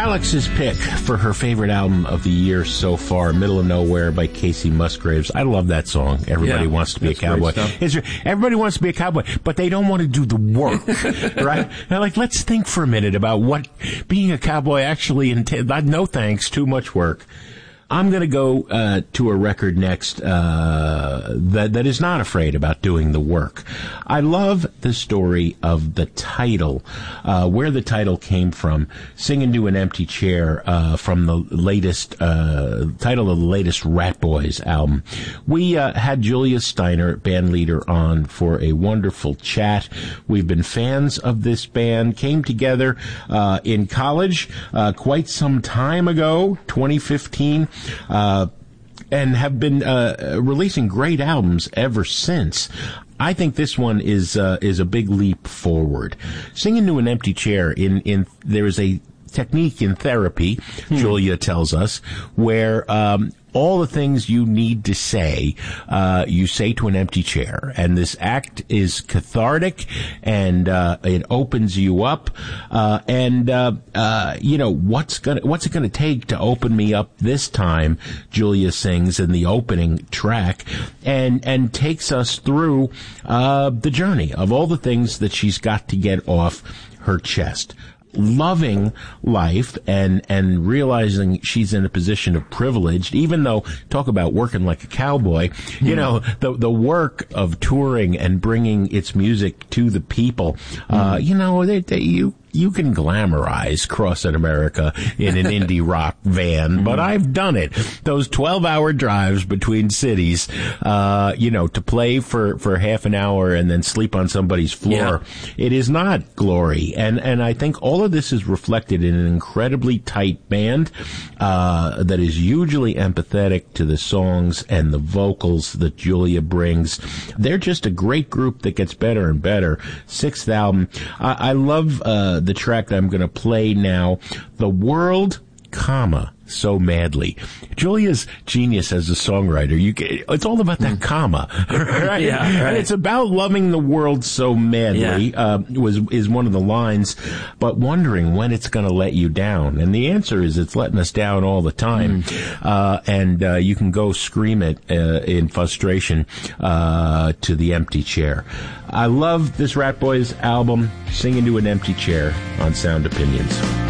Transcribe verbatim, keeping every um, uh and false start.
Alex's pick for her favorite album of the year so far, Middle of Nowhere by Casey Musgraves. I love that song. Everybody yeah, wants to be a cowboy. It's, everybody wants to be a cowboy, but they don't want to do the work, right? They're like, let's think for a minute about what being a cowboy actually entails. No thanks, too much work. I'm going to go uh, to a record next uh, that that is not afraid about doing the work. I love the story of the title, uh, where the title came from. Sing Into an Empty Chair uh, from the latest uh, title of the latest Rat Boys album. We uh, had Julia Steiner, band leader, on for a wonderful chat. We've been fans of this band. Came together uh, in college uh, quite some time ago, twenty fifteen. Uh, and have been uh, releasing great albums ever since. I think this one is uh, is a big leap forward. Sing Into an Empty Chair. In in there is a technique in therapy, hmm. Julia tells us, where um, all the things you need to say, uh, you say to an empty chair. And this act is cathartic, and uh, it opens you up. Uh, and, uh, uh, you know, what's gonna, what's it going to take to open me up this time, Julia sings in the opening track, and, and takes us through uh, the journey of all the things that she's got to get off her chest. Loving life and and realizing she's in a position of privilege, even though, talk about working like a cowboy, you mm. know, the the work of touring and bringing its music to the people, mm. uh, you know, they, they, you you can glamorize crossing America in an indie rock van, but I've done it. Those twelve-hour drives between cities, uh, you know, to play for, for half an hour and then sleep on somebody's floor. Yeah. It is not glory. And, and I think all of this is reflected in an incredibly tight band, uh, that is hugely empathetic to the songs and the vocals that Julia brings. They're just a great group that gets better and better. Sixth album. I, I love, uh, the track that I'm going to play now, The World, comma, So Madly. Julia's genius as a songwriter. You get, it's all about that comma, right? Yeah, right. And it's about loving the world so madly, yeah. uh, was, is one of the lines, but wondering when it's going to let you down. And the answer is it's letting us down all the time. Mm. Uh, and, uh, you can go scream it, uh, in frustration, uh, to the empty chair. I love this Rat Boys album, Sing Into an Empty Chair on Sound Opinions.